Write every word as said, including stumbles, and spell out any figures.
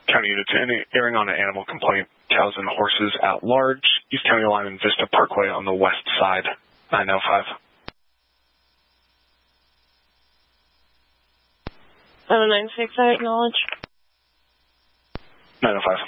County units, any airing on an animal complaint, cows and horses at large, East County Line and Vista Parkway on the west side, nine oh five. seven nine six, I acknowledge. nine oh five.